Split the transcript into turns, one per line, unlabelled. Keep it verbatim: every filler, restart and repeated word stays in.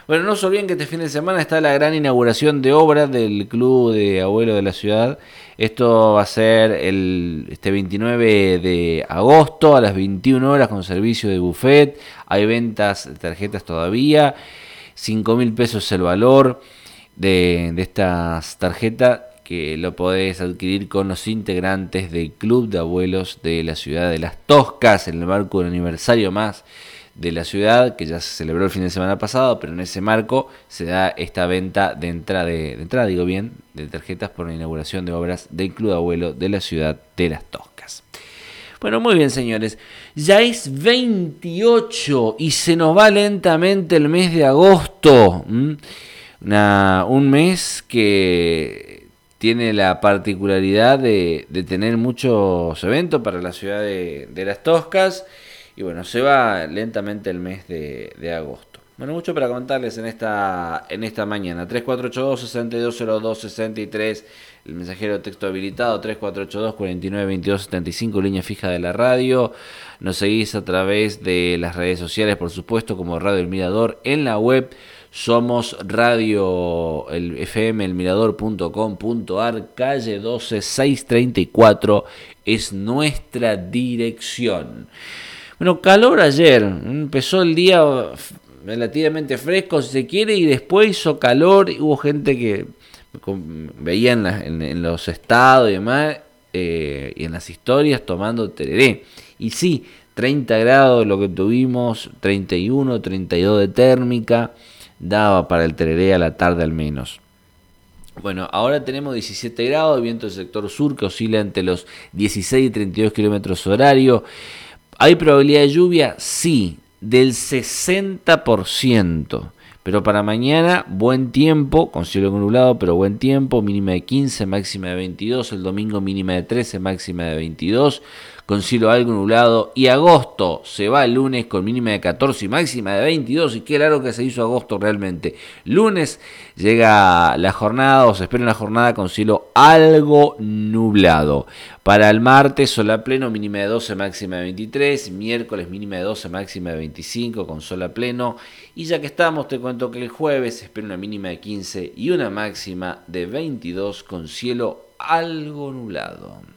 Bueno, no se olviden que este fin de semana está la gran inauguración de obras del Club de Abuelos de la Ciudad. Esto va a ser el este veintinueve de agosto a las veintiuna horas con servicio de buffet. Hay ventas de tarjetas todavía. cinco mil pesos el valor de, de estas tarjetas, que lo podés adquirir con los integrantes del Club de Abuelos de la Ciudad de Las Toscas en el marco del aniversario más de la ciudad, que ya se celebró el fin de semana pasado, pero en ese marco se da esta venta de entrada, de, de entrada digo bien, de tarjetas por la inauguración de obras del Club de Abuelos de la Ciudad de Las Toscas. Bueno, muy bien, señores, ya es veintiocho y se nos va lentamente el mes de agosto. ¿Mm? Una, un mes que tiene la particularidad de, de tener muchos eventos para la ciudad de, de Las Toscas. Y bueno, se va lentamente el mes de, de agosto. Bueno, mucho para contarles en esta, en esta mañana. tres cuatro ocho dos, seis dos cero dos, seis tres, el mensajero de texto habilitado tres cuatro ocho dos, cuatro nueve dos dos, siete cinco, línea fija de la radio. Nos seguís a través de las redes sociales, por supuesto, como Radio El Mirador. En la web somos Radio el F M el mirador punto com punto a r, calle doce, seiscientos treinta y cuatro es nuestra dirección. Bueno, calor ayer, empezó el día relativamente fresco si se quiere y después hizo calor y hubo gente que veía en, la, en, en los estados y demás eh, y en las historias tomando tereré. Y sí, treinta grados lo que tuvimos, treinta y uno, treinta y dos de térmica, daba para el tereré a la tarde al menos. Bueno, ahora tenemos diecisiete grados, viento del sector sur que oscila entre los dieciséis y treinta y dos kilómetros horarios. ¿Hay probabilidad de lluvia? Sí, del sesenta por ciento. Pero para mañana, buen tiempo, con cielo nublado, pero buen tiempo, mínima de quince, máxima de veintidós. El domingo mínima de trece, máxima de veintidós, con cielo algo nublado. Y agosto se va el lunes con mínima de catorce y máxima de veintidós. Y qué largo que se hizo agosto realmente. Lunes llega la jornada, o se espera una jornada con cielo algo nublado. Para el martes, sol a pleno, mínima de doce, máxima de veintitrés. Miércoles, mínima de doce, máxima de veinticinco, con sol a pleno. Y ya que estamos, te cuento que el jueves se espera una mínima de quince y una máxima de veintidós, con cielo algo nublado.